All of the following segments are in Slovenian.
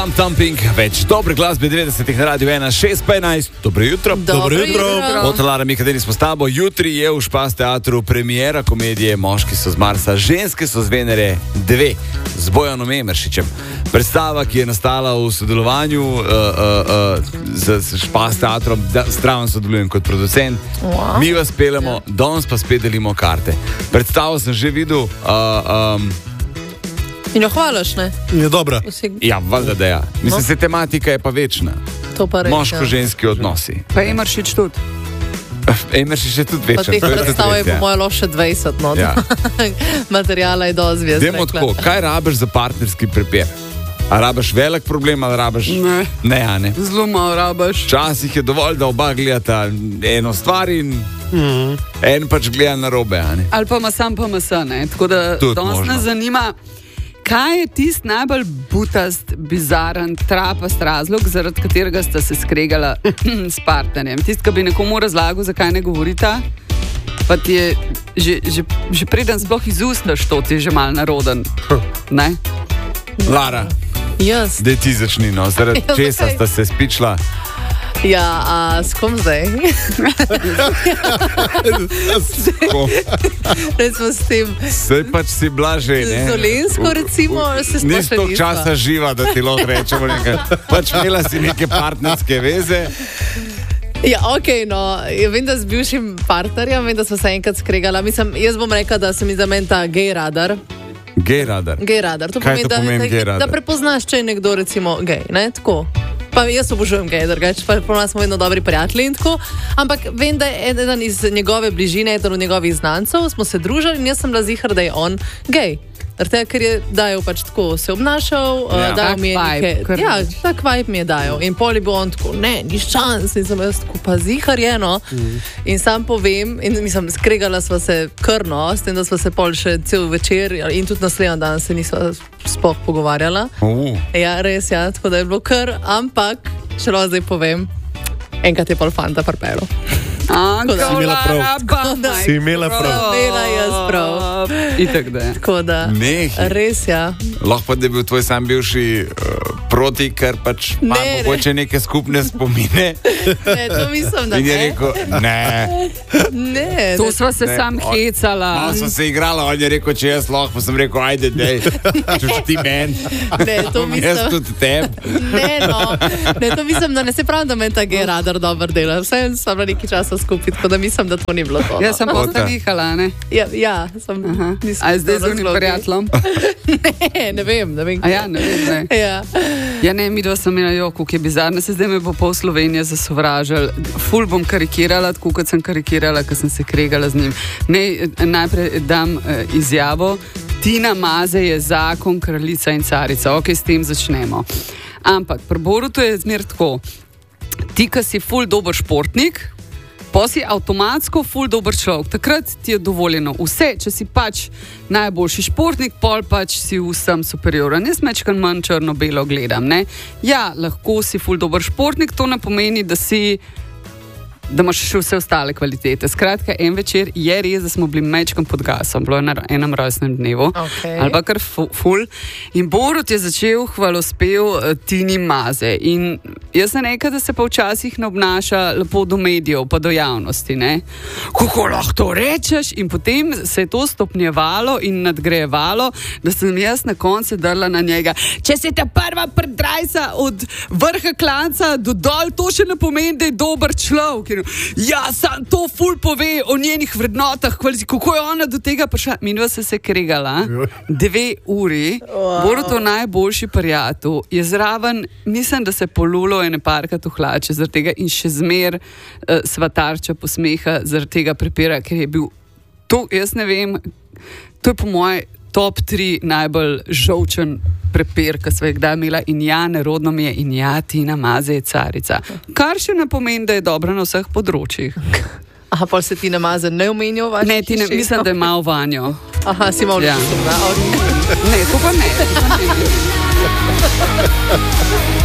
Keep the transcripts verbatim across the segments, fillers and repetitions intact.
Thumping, več dobre glasbe devetdesetih na Radio ena, šest petnajst. Dobro jutro. Dobro jutro. Od Lara Mika Denis s tabo. Jutri je v Špas teatru premiera komedije Moški so z Marsa, ženske so z Venere dve z Bojanom Emeršičem. Predstava, ki je nastala v sodelovanju uh, uh, uh, z Špas teatrom, zdravo sodelujem kot producent. Wow. Mi vas pelemo, danes pa spet delimo karte. Predstavo sem že videl. Uh, um, In jo hvalaš, ne? Je dobra. Ja, valjda da ja. Mislim, No. se tematika je pa večna. To pa res, Moško-ženski odnosi. Pa Emeršič tudi. Emeršič je tudi Pa večen. teh to je tudi predstav je res, po ja. moje loše dvajset, no. Ja. Materijala je dosti, jaz Dajmo rekla. tako, kaj rabiš za partnerski prepir? A rabiš velik problem, ali rabiš... Ne. Ne, a ne. Zelo malo rabaš. Včasih je dovolj, da oba gledata eno stvar in Mhm. en pač gleda na robe, a ne. Ali pa ima sam pa masa, ne? Tako da Tudi danes možno. nas zanima, kaj je tisti najbolj butast, bizaren, trapast razlog, zaradi katerega sta se skregala s partnerjem. Tisti, ki bi nekomu razlagal, zakaj ne govorita, pa ti je že, že, že preden sploh izustaš to, ti je že mal naroden. Ne? Lara, Jaz. daj ti začni, no, zaradi Ja, česa zakaj? sta se spičla. Ja, a s kom zdaj? Ko, Recimo s tem saj pač si bila že, ne. Dolensko, recimo, se sploh Nisi še toliko nisva. časa živa, da ti lahko rečemo nekaj. Pač imela si neke partnerske veze. Ja, ok, no, ja, vem, da z bivšim partnerjem, vem, da smo se enkrat skregala. Mislim, jaz bom rekla, da se mi za meni ta gej radar. Gej radar. Gej radar. To Kaj pomeni, to da, pomeni gej da, radar? da prepoznaš, če je nekdo recimo gej, ne, tako. Pa jaz obožujem gej, drugače pa po nas smo vedno dobri prijatelji in tako. Ampak vem, da je eden iz njegove bližine, eden od njegovih znancev, smo se družili in jaz sem bila ziher, da je on gej. Tega, ker je dajal pač tako se obnašal, Ja. ja. dajal Tak mi je vibe, nekaj. kar Ja, reč. tak vibe mi je dajal. In pol je bil on tako, ne, ni šans, in sem jaz tako, pa zihar je, no. Mm. In sam povem, in mislim, skregala sva se krno, s tem, da sva se pol še cel večer in tudi naslednji dan se nisva sploh pogovarjala. Uh. Ja, res, ja, tako da je bilo kar, ampak, še lahko zdaj povem, enkrat je pol fanta prpelo. Anko, Si imela prav. Lara, Si imela prav. Imela jaz prav. Itak da je. Tako da, Nehi. res, ja. Lahko pa, da je bil tvoj sam bivši uh, proti, ker pač ima Ne, ne. mogoče neke skupne spomine. Ne, to mislim, da In je ne. rekel, ne. Ne, To ne. sva se Ne, sam on- hecala. Malo smo se igrala, on je rekel, če jaz lahko, pa sem rekel, ajde, dej, čuš ti meni. Ne, to Bom jaz mislim. tudi tebi. Ne, no. Ne, to mislim, da ne se pravi, da meni ta gej radar dobro dela. Vse smo bila nekaj časa skupaj, tako da mislim, da to ni bilo to. no. Jaz sem pa Ota. stavihala, ne? Ja, ja sem. nisem A je zdaj z to unim razlogi. prijateljem? Ne, ne vem, ne vem. A ja, ne vem, ne. Ja. Ja, ne, mi dva sem imela joko, ki je bizarna, se zdaj me bo pol Slovenije zasovražal. Ful bom karikirala, tako kot sem karikirala, ko sem se kregala z njim. Ne, najprej dam eh, izjavo. Tina Maze je zakon, kraljica in carica. Ok, s tem začnemo. Ampak pri Borutu je zmer tako. Ti, ki si ful dober športnik, pa si avtomatsko ful dober človek. Takrat ti je dovoljeno vse, če si pač najboljši športnik, pol pač si vsem superioren. Jaz mečkam manj črno-belo gledam. Ne? Ja, lahko si ful dober športnik, to ne pomeni, da si da imaš še vse ostale kvalitete. Skratka, en večer je res, da smo bili mečkam pod gasom, bilo je na enem rojstnem dnevu, Okej. ali pa kar fu- ful. In Borut je začel hvalospev uh, Tini Maze. In jaz sem rekel, da se pa včasih ne obnaša lepo do medijev, pa do javnosti. Ne? Kako lahko to rečeš? In potem se je to stopnjevalo in nadgrajevalo, da sem jaz na koncu drla na njega. Če se te prva predrajsa od vrha klanca do dol, to še ne pomeni, da je dober človek. Ja, sam to ful pove o njenih vrednotah, kvalici- kako je ona do tega prišla. Minva se se kregala dve uri. Wow. Borutov najboljši prijatelj je zraven, mislim, da se polulo ene parkrat v hlače zaradi tega in še zmer uh, svatarča posmeha zaradi tega prepira, ker je bil to, jaz ne vem, to je po moje top tri najbolj žolčen prepir, ki sva jih kdaj imela, in ja, nerodno mi je, in ja, Tina Maze je carica. Kar še ne pomeni, da je dobra na vseh področjih. Aha, pol se ti namaze ne omenijo v vaši Ne, ti ne, hiši? mislim, da je malo vanjo. Aha, si malo Ja. ljubezna. Okay. Ne, to pa ne. To pa ne.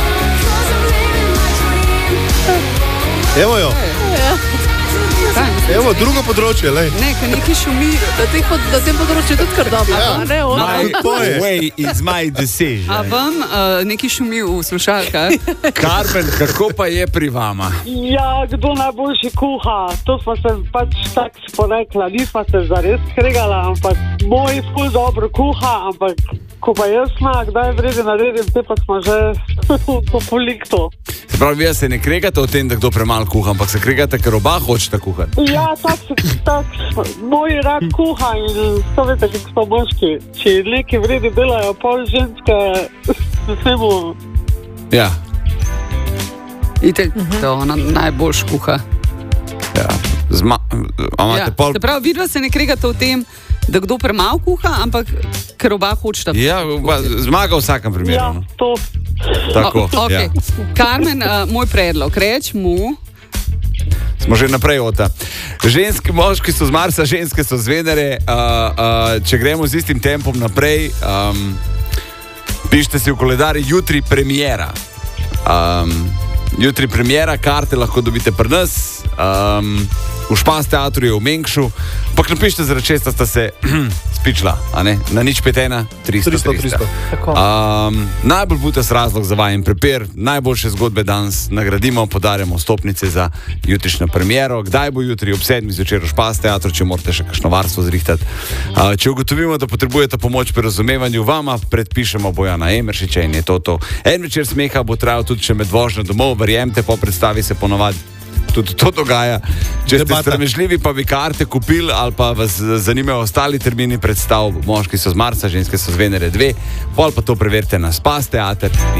Evo jo, Kaj? Evo, drugo področje, lej. Ne, ker neki šumi. Da, teh pod, da tem področju tudi kar dobro. Ja. Ne, ono. My to je. way is my A decision. vam uh, neki šumi v slušalkah? Karmen, kako pa je pri vama? Ja, kdo najboljši kuha? To smo se pač tako sporekla, nismo se zares skregala, ampak moj ful dobro kuha, ampak ko pa jaz na, kdaj vredi naredim, te pa smo že v konfliktu. Se pravi, vi se ne kregate o tem, da kdo premalo kuha, ampak se kregate, ker oba hočete kuhati. Ja, tako se, tak, moj rad kuha in to veste, kako so moški. Če neki vredi delajo, pol ženske, vsemu. Ja, Itek, to ona najboljš kuha. ja. Zma, a imate Ja. pol... Se pravi, vidva se ne kregate o tem, da kdo premalo kuha, ampak ker oba hočeta. Ja, ba- zmaga v vsakem primeru. Ja, No. to. Tako, O, okay. ja. Karmen, uh, moj predlog, reč mu. Smo že naprej ota. Ženski, moški so z Marsa, ženske so z Venere. Uh, uh, če gremo z istim tempom naprej, um, pišite si v koledarju jutri premiera. Um, jutri premiera, karte lahko dobite pri nas. Um, v Špas teatru je v Mengšu. Pak napišite, zaradi česa sta se spičla, a ne? Na nič pet ena, tristo, tristo, tristo. tristo. Tako. Um, najbolj butes razlog za vajen prepir, najboljše zgodbe danes nagradimo, podarjamo stopnice za jutrišnjo premiero. Kdaj bo jutri ob sedmih zvečer v Špas teatru, če morate še kakšno varstvo zrihtati. Uh, če ugotovimo, da potrebujete pomoč pri razumevanju, vama predpišemo Bojana Emeršiča in je to to. En večer smeha bo trajal tudi še med vožnjo domov, verjemite, po predstavi se ponovadi tudi to dogaja. Če ste Debata. stremežljivi, pa bi karte kupili ali pa vas zanimajo ostali termini predstav, moški so z Marsa, ženske so z Venere dve, pol pa to preverite na Spas teater.